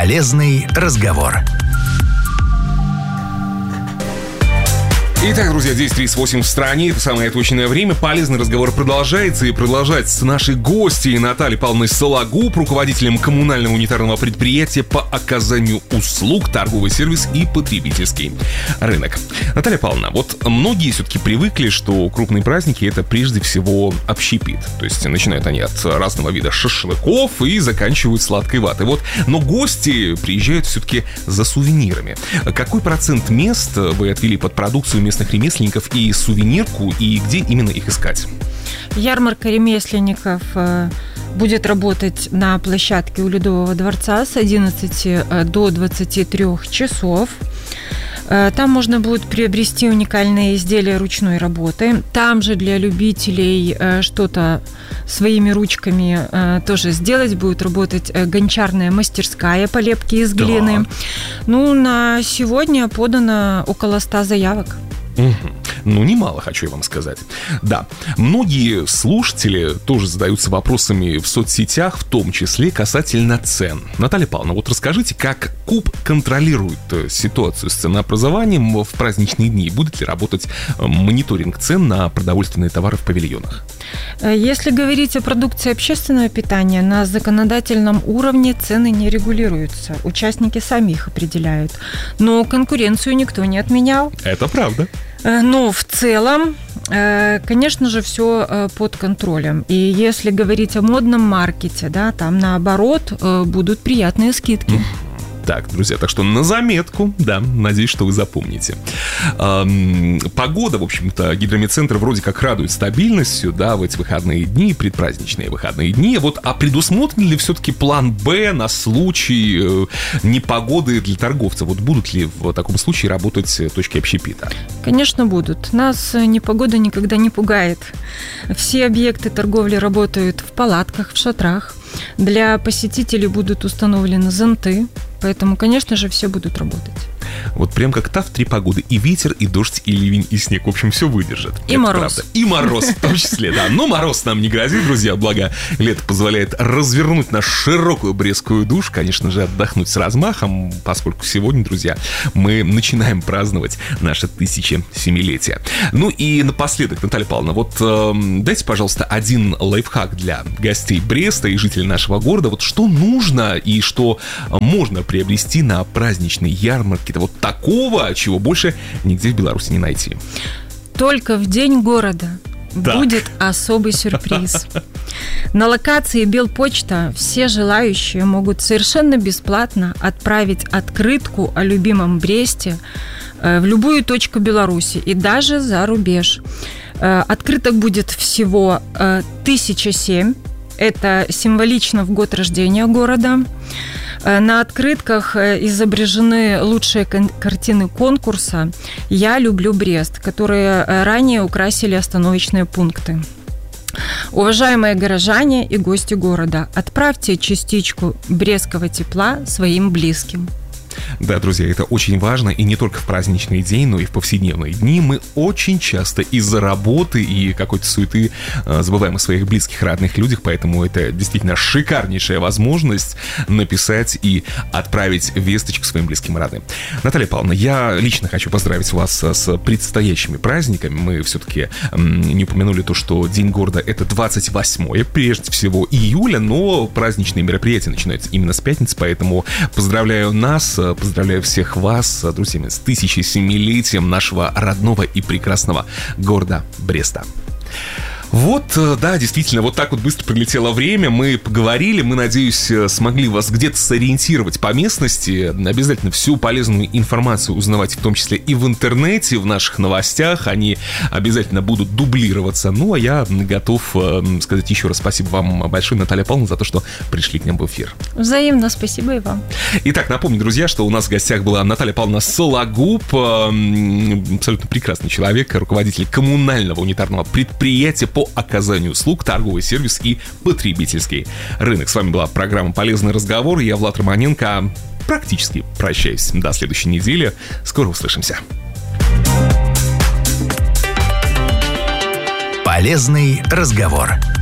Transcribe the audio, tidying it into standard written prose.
Полезный разговор. Итак, друзья, 10:38 в стране. Это самое точное время. Полезный разговор продолжается. И продолжается с нашей гостьей Натальей Павловной Сологуб, руководителем коммунального унитарного предприятия по оказанию услуг, торговый сервис и потребительский рынок. Наталья Павловна, вот многие все-таки привыкли, что крупные праздники — это прежде всего общепит. То есть начинают они от разного вида шашлыков и заканчивают сладкой ватой. Вот. Но гости приезжают все-таки за сувенирами. Какой процент мест вы отвели под продукцию местных ремесленников и сувенирку, и где именно их искать? Ярмарка ремесленников будет работать на площадке у Ледового дворца с 11 до 23 часов. Там можно будет приобрести уникальные изделия ручной работы. Там же для любителей что-то своими ручками тоже сделать будет работать гончарная мастерская по лепке из глины. Да. Ну, на сегодня подано около 100 заявок. Ну, немало, хочу я вам сказать. Да, многие слушатели тоже задаются вопросами в соцсетях, в том числе касательно цен. Наталья Павловна, вот расскажите, как КУП контролирует ситуацию с ценообразованием в праздничные дни? Будет ли работать мониторинг цен на продовольственные товары в павильонах? Если говорить о продукции общественного питания, на законодательном уровне цены не регулируются. Участники сами их определяют. Но конкуренцию никто не отменял. Это правда. Но в целом, конечно же, все под контролем. И если говорить о модном маркете, да, там наоборот будут приятные скидки. Так, друзья, так что на заметку, да, надеюсь, что вы запомните. Погода, в общем-то, гидрометцентр вроде как радует стабильностью, да, в эти выходные дни, предпраздничные выходные дни. Вот, а предусмотрен ли все-таки план «Б» на случай непогоды для торговцев? Вот будут ли в таком случае работать точки общепита? Конечно, будут. Нас непогода никогда не пугает. Все объекты торговли работают в палатках, в шатрах. Для посетителей будут установлены зонты. Поэтому, конечно же, все будут работать. Вот прям как та в 3 погоды. И ветер, и дождь, и ливень, и снег. В общем, все выдержит. И это мороз. Правда. И мороз в том числе, да. Но мороз нам не грозит, друзья. Благо, лето позволяет развернуть нашу широкую Брестскую душу. Конечно же, отдохнуть с размахом, поскольку сегодня, друзья, мы начинаем праздновать наше 1000-летие. Ну и напоследок, Наталья Павловна, вот дайте, пожалуйста, один лайфхак для гостей Бреста и жителей нашего города. Вот что нужно и что можно приобрести на праздничной ярмарке? Вот такого, чего больше нигде в Беларуси не найти. Только в день города будет особый сюрприз. На локации Белпочта все желающие могут совершенно бесплатно отправить открытку о любимом Бресте в любую точку Беларуси и даже за рубеж. Открыток будет всего 1007. Это символично в год рождения города. На открытках изображены лучшие картины конкурса «Я люблю Брест», которые ранее украсили остановочные пункты. Уважаемые горожане и гости города, отправьте частичку брестского тепла своим близким. Да, друзья, это очень важно, и не только в праздничный день, но и в повседневные дни. Мы очень часто из-за работы и какой-то суеты забываем о своих близких, родных людях, поэтому это действительно шикарнейшая возможность написать и отправить весточку своим близким и родным. Наталья Павловна, я лично хочу поздравить вас с предстоящими праздниками. Мы все-таки не упомянули то, что День города — это 28 прежде всего июля, но праздничные мероприятия начинаются именно с пятницы, поэтому поздравляю нас, поздравляю всех вас, друзья, с 1000-летием нашего родного и прекрасного города Бреста. Вот, да, действительно, вот так вот быстро пролетело время, мы поговорили, мы, надеюсь, смогли вас где-то сориентировать по местности, обязательно всю полезную информацию узнавать, в том числе и в интернете, в наших новостях, они обязательно будут дублироваться, ну, а я готов сказать еще раз спасибо вам большое, Наталья Павловна, за то, что пришли к нам в эфир. Взаимно, спасибо и вам. Итак, напомню, друзья, что у нас в гостях была Наталья Павловна Сологуб, абсолютно прекрасный человек, руководитель коммунального унитарного предприятия по оказанию услуг, торговый сервис и потребительский рынок. С вами была программа «Полезный разговор». Я Влад Романенко. Практически прощаюсь до следующей недели. Скоро услышимся. Полезный разговор.